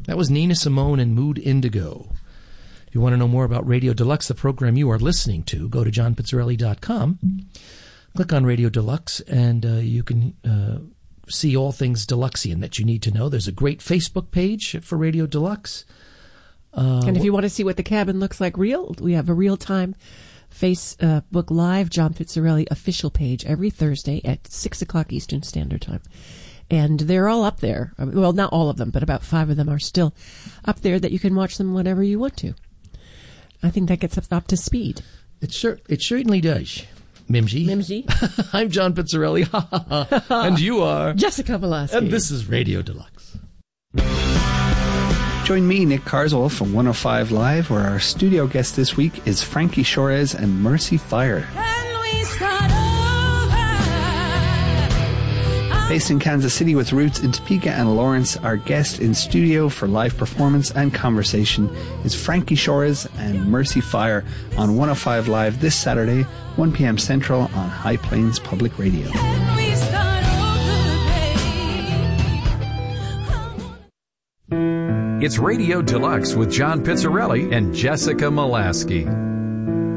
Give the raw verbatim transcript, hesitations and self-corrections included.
That was Nina Simone and Mood Indigo. If you want to know more about Radio Deluxe, the program you are listening to, go to john pizzarelli dot com, click on Radio Deluxe, and uh, you can uh, see all things Deluxian that you need to know. There's a great Facebook page for Radio Deluxe. Uh, and if you want to see what the cabin looks like real, we have a real-time Facebook Live John Pizzarelli official page every Thursday at six o'clock Eastern Standard Time. And they're all up there. Well, not all of them, but about five of them are still up there that you can watch them whenever you want to. I think that gets us up to speed. It, cer- it certainly does. Mimsy. Mimsy. I'm John Pizzarelli. And you are... Jessica Molaski. And this is Radio Deluxe. Join me, Nick Carswell, from one oh five Live, where our studio guest this week is Frankie Shores and Mercy Fire. Based in Kansas City with roots in Topeka and Lawrence, our guest in studio for live performance and conversation is Frankie Shores and Mercy Fire on one oh five Live this Saturday, one p.m. Central on High Plains Public Radio. It's Radio Deluxe with John Pizzarelli and Jessica Molaski.